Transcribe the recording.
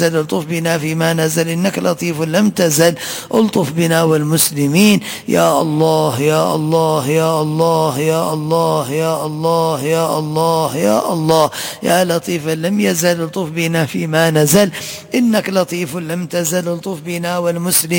الطف بنا فيما نزل إنك لطيف لم تزل الطف بنا والمسلمين يا الله يا الله يا الله يا الله يا الله يا الله يا الله يا لطيفا لم يزل الطف بنا فيما نزل إنك لطيف لم تزل الطف بنا والمسلمين